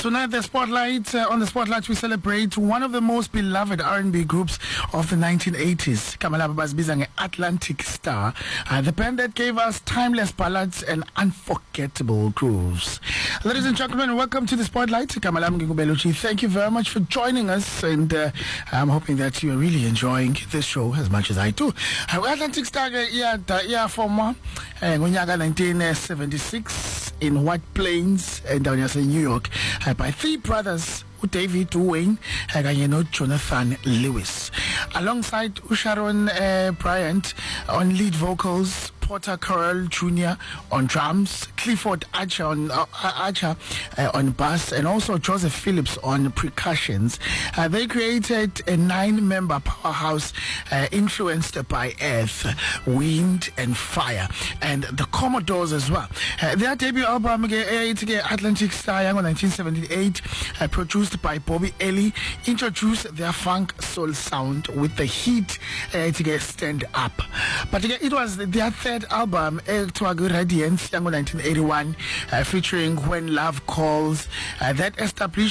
Tonight, the spotlight on the spotlight, we celebrate one of the most beloved R&B groups of the 1980s. Kamala Baba's Atlantic Star, the band that gave us timeless ballads and unforgettable grooves. Ladies and gentlemen, welcome to the spotlight. Kamala Mngubeluchi, thank you very much for joining us, and I'm hoping that you are really enjoying this show as much as I do. Atlantic Star, former 1976 in White Plains and down here in New York, by three brothers, David Wayne and Jonathan Lewis, alongside Sharon Bryant on lead vocals, Porter Carroll Jr. on drums, Clifford Archer on bass, and also Joseph Phillips on percussions. They created a 9-member powerhouse influenced by earth, wind, and fire, and the Commodores as well. Their debut album, Atlantic Star, in 1978, produced by Bobby Ellie, introduced their funk soul sound with the heat to Stand Up. But it was their third album, Radiance, 1981, featuring When Love Calls, that established